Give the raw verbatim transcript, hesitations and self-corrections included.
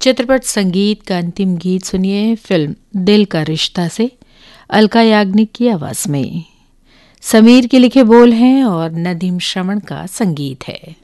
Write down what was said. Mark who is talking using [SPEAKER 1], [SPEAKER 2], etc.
[SPEAKER 1] चित्रपट संगीत का अंतिम गीत सुनिए फिल्म दिल का रिश्ता से अलका याग्निक की आवाज में। समीर के लिखे बोल हैं और नदीम श्रवण का संगीत है।